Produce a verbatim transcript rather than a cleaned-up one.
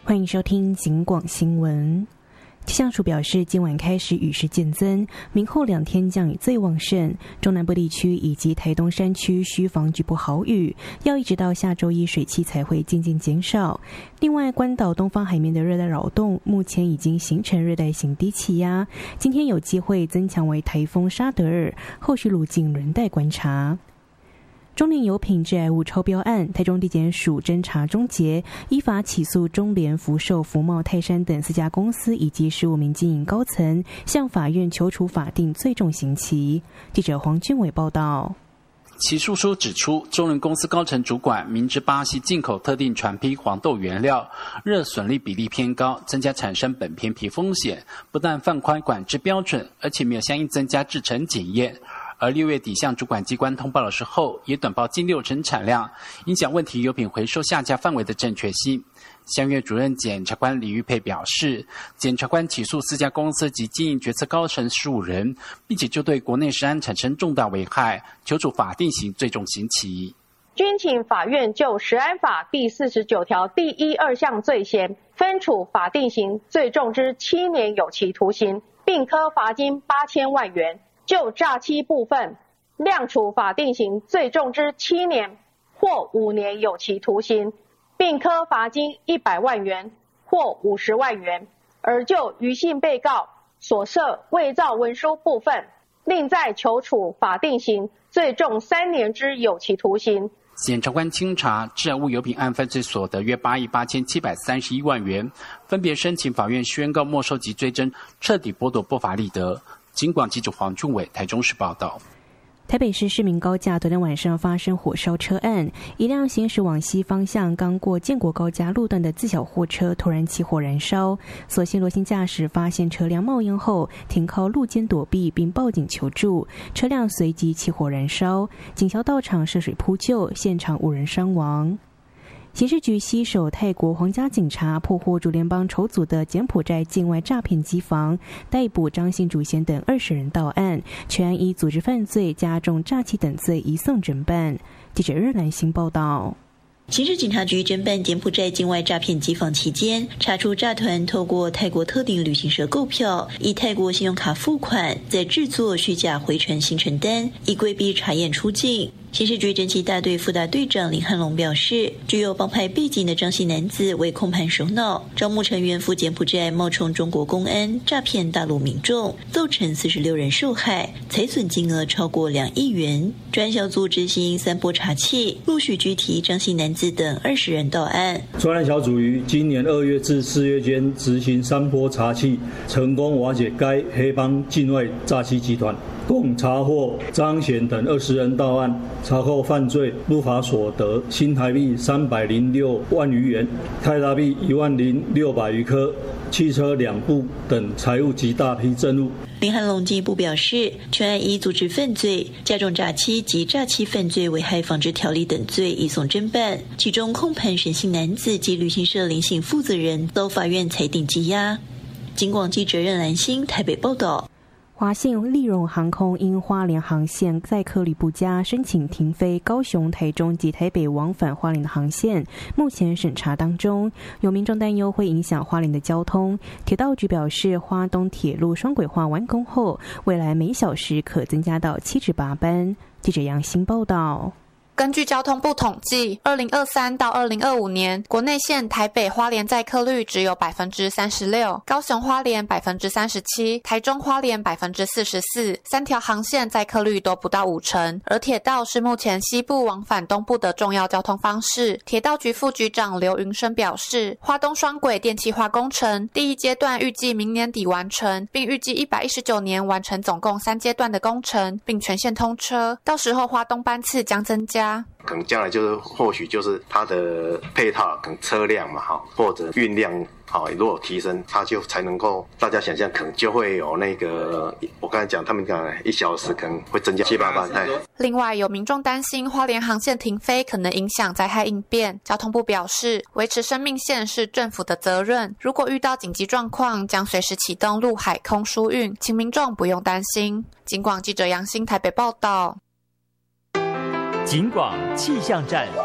欢迎收听警广新闻。气象署表示，今晚开始雨势渐增，明后两天降雨最旺盛，中南部地区以及台东山区需防局部豪雨，要一直到下周一水汽才会渐渐减少。另外，关岛东方海面的热带扰动目前已经形成热带型低气压，今天有机会增强为台风沙德尔，后续路径仍待观察。中联油品致癌物超标案，台中地检署侦查终结，依法起诉中联、福寿、福茂、泰山等四家公司以及十五名经营高层，向法院求处法定最重刑期。记者黄俊伟报道。 起诉书指出，中联公司高层主管明知巴西进口特定船坯黄豆原料热损率比例偏高，增加产生苯偏皮风险，不但放宽管制标准，而且没有相应增加制程检验。而六月底向主管机关通报的时候，也短报近六成产量，影响问题油品回收下架范围的正确性。相约主任检察官李玉佩表示，检察官起诉四家公司及经营决策高层十五人，并且就对国内食安产生重大危害，求处法定刑最重刑期。 均请法院就食安法第四十九条第一二项罪嫌，分处法定刑最重之七年有期徒刑，并科罚金八千万元。就诈欺部分，量处法定刑最重之七年或五年有期徒刑，并科罚金一百万元或五十万元；而就余姓被告所涉伪造文书部分，另再求处法定刑最重三年之有期徒刑。 检察官清查致癌物油品案犯罪所得约八亿八千七百三十一万元，分别申请法院宣告没收及追征，彻底剥夺不法利得。警广记者黄俊伟台中市报道。 台北市市民高架昨天晚上发生火烧车案，一辆行驶往西方向刚过建国高架路段的自小货车突然起火燃烧，所幸罗姓驾驶发现车辆冒烟后停靠路肩躲避，并报警求助，车辆随即起火燃烧，警消到场涉水扑救，现场无人伤亡。刑事局携手泰国皇家警察破获主联邦筹组的柬埔寨境外诈骗机房，逮捕张姓主嫌等二十人到案，全案依组织犯罪、加重诈欺等罪移送侦办。记者日兰新报道。 刑事警察局侦办柬埔寨境外诈骗机房期间，查出诈团透过泰国特定旅行社购票，以泰国信用卡付款，再制作虚假回程行程单，以规避查验出境。刑事局侦缉大队副大队长林汉龙表示，具有帮派背景的张姓男子为控盘首脑，招募成员赴柬埔寨冒充中国公安诈骗大陆民众，造成四十六人受害，财损金额超过两亿元。专案小组执行三波查缉，陆续拘提张姓男子等二十人到案。 专案小组于今年二月至四月间执行三波查缉，成功瓦解该黑帮境外诈欺集团，共查获张显等二十人到案，查扣犯罪不法所得新台币三百零六万余元，泰达币一万零六百余颗，汽车两部等财物及大批证物。 林汉龙进一步表示，全案依组织犯罪、加重诈欺及诈欺犯罪危害防治条例等罪移送侦办，其中控盘沈姓男子及旅行社林姓负责人遭法院裁定羁押。警广记者任兰心台北报道。 华信立荣航空因花莲航线载客率不佳，申请停飞高雄、台中及台北往返花莲的航线，目前审查当中。有民众担忧会影响花莲的交通，铁道局表示，花东铁路双轨化完工后，未来每小时可增加到七至八班。记者杨新报道。 根据交通部统计，二零二三到二零二五年，国内线台北花莲载客率只有百分之三十六，高雄花莲百分之三十七，台中花莲百分之四十四，三条航线载客率都不到五成。而铁道是目前西部往返东部的重要交通方式。铁道局副局长刘云生表示，花东双轨电气化工程第一阶段预计明年底完成，并预计一百一十九年完成总共三阶段的工程，并全线通车。到时候花东班次将增加。 可能将来就是或许就是它的配套，可能车辆嘛哈，或者运量好，如果提升，它就才能够大家想象，可能就会有那个我刚才讲，他们讲一小时可能会增加七八班。 另外，有民众担心花莲航线停飞可能影响灾害应变，交通部表示，维持生命线是政府的责任，如果遇到紧急状况，将随时启动陆海空疏运，请民众不用担心。警广记者杨新台北报道。 警广气象站。